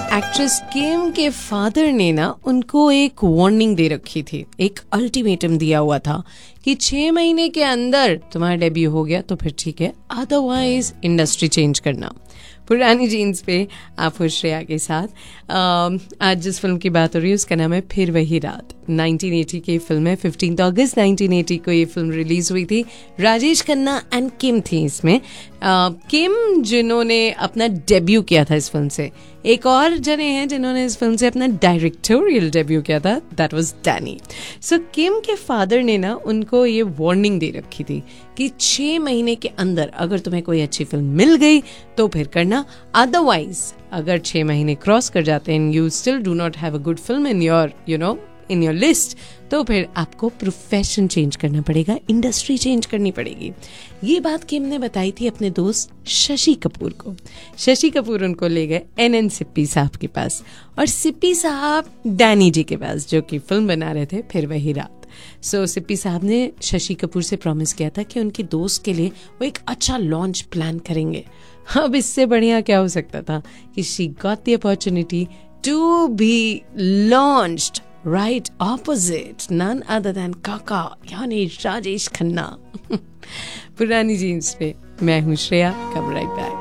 Actress किम के father ने ना उनको एक वार्निंग दे रखी थी, एक अल्टीमेटम दिया हुआ था कि 6 महीने के अंदर तुम्हारा डेब्यू हो गया तो फिर ठीक है, अदरवाइज इंडस्ट्री चेंज करना। पुरानी जीन्स पे आप हो श्रेया के साथ। आज जिस फिल्म की बात हो रही है उसका नाम है फिर वही रात। 1980 की फिल्म है। 15 अगस्त 1980 को ये फिल्म रिलीज हुई थी। राजेश खन्ना एंड किम थी इसमें। किम जिन्होंने अपना डेब्यू किया था इस फिल्म से, एक और जने हैं जिन्होंने इस फिल्म से अपना डायरेक्टोरियल डेब्यू किया था, दैट वाज डैनी। सो किम के फादर ने ना उनको ये वार्निंग दे रखी थी कि 6 महीने के अंदर अगर तुम्हें कोई अच्छी फिल्म मिल गई तो फिर करना, अदरवाइज अगर 6 महीने क्रॉस कर जाते हैं you still do not have a good film in your in your list, तो फिर आपको प्रोफेशन चेंज करना पड़ेगा, इंडस्ट्री चेंज करनी पड़ेगी। ये बात किम ने बताई थी अपने दोस्त शशि कपूर को। शशि कपूर उनको ले गए एन सिप्पी साहब के पास और सिप्पी साहब डैनी जी के पास, जो कि फिल्म बना रहे थे फिर वही रात। सो सिप्पी साहब ने शशि कपूर से प्रॉमिस किया था कि उनकी दोस्त के लिए वो एक अच्छा लॉन्च प्लान करेंगे। अब इससे बढ़िया क्या हो सकता था कि she got the opportunity to be launched right opposite none other than काका यानी राजेश खन्ना। पुरानी जीन्स पे मैं हूँ श्रेया, कम राइट बैक।